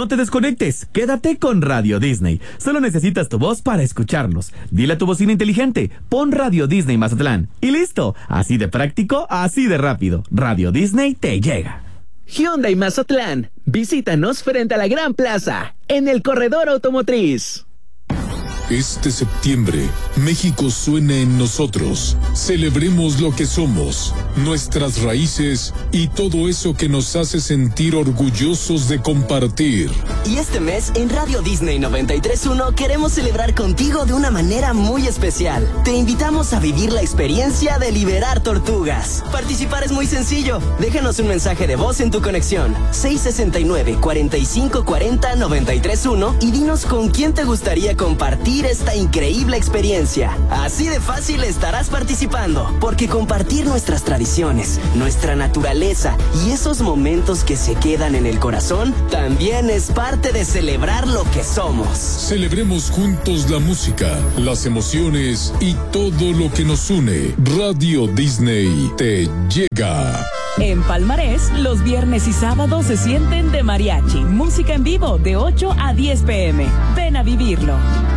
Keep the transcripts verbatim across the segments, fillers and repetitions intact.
No te desconectes, quédate con Radio Disney. Solo necesitas tu voz para escucharnos. Dile a tu bocina inteligente, pon Radio Disney Mazatlán. Y listo, así de práctico, así de rápido. Radio Disney te llega. Hyundai Mazatlán, visítanos frente a la Gran Plaza, en el corredor automotriz. Este septiembre, México suena en nosotros. Celebremos lo que somos, nuestras raíces y todo eso que nos hace sentir orgullosos de compartir. Y este mes, en Radio Disney noventa y tres punto uno, queremos celebrar contigo de una manera muy especial. Te invitamos a vivir la experiencia de liberar tortugas. Participar es muy sencillo. Déjanos un mensaje de voz en tu conexión. seis sesenta y nueve, cuarenta y cinco cuarenta, noventa y tres uno y dinos con quién te gustaría compartir esta increíble experiencia. Así de fácil estarás participando, porque compartir nuestras tradiciones, nuestra naturaleza y esos momentos que se quedan en el corazón también es parte de celebrar lo que somos. Celebremos juntos la música, las emociones y todo lo que nos une. Radio Disney te llega. En Palmarés, los viernes y sábados se sienten de mariachi. Música en vivo de ocho a diez pm. Ven a vivirlo.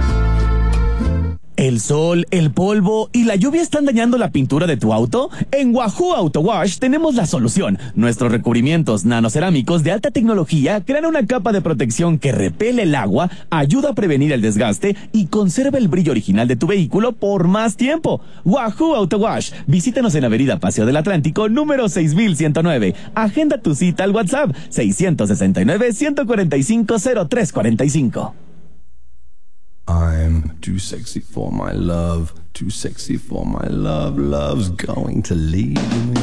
¿El sol, el polvo y la lluvia están dañando la pintura de tu auto? En Wahoo Auto Wash tenemos la solución. Nuestros recubrimientos nanocerámicos de alta tecnología crean una capa de protección que repele el agua, ayuda a prevenir el desgaste y conserva el brillo original de tu vehículo por más tiempo. Wahoo Auto Wash. Visítanos en Avenida Paseo del Atlántico, número seis mil ciento nueve. Agenda tu cita al WhatsApp seis seis nueve, uno cuatro cinco, cero tres cuatro cinco. I'm too sexy for my love, too sexy for my love, love's going to leave me.